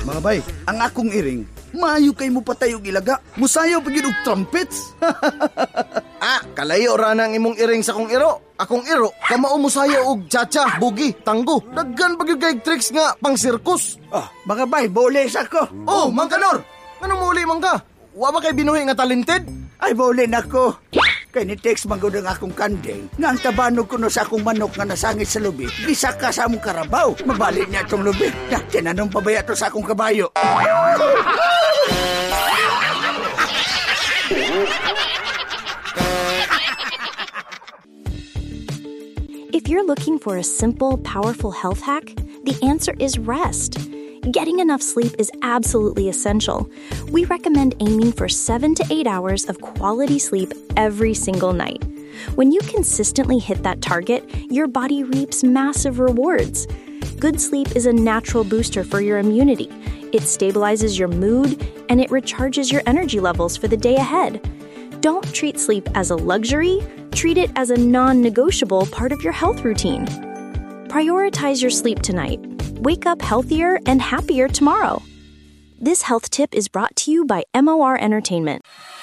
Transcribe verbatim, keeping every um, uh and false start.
Mga bay, ang akong iring, maayo kay mo patayog ilaga. Musayaw pagid og trumpets. Ah, kalayo ra nang imong iring sa kong iro. Akong iro, kamao musayaw og cha-cha, bugi, tanggo. Daggan pag kay tricks nga pang sirkus. Ah, mga bay, boles ako. Oh, Mang Kanor! Anong muli man ka? Wa ba kay binuhi nga talented? Ay, bolen ako. Kay ni text manggod ang akong kandeng. Nga ang tabanog ko no sa akong manok nga nasangit sa lubi. Bisa ka sa among karabaw. Mabalik niya itong lubi. Na, tinanong pabaya to sa akong kabayo. If you're looking for a simple, powerful health hack, the answer is rest. Getting enough sleep is absolutely essential. We recommend aiming for seven to eight hours of quality sleep every single night. When you consistently hit that target, your body reaps massive rewards. Good sleep is a natural booster for your immunity. It stabilizes your mood, and it recharges your energy levels for the day ahead. Don't treat sleep as a luxury, treat it as a non-negotiable part of your health routine. Prioritize your sleep tonight. Wake up healthier and happier tomorrow. This health tip is brought to you by M O R Entertainment.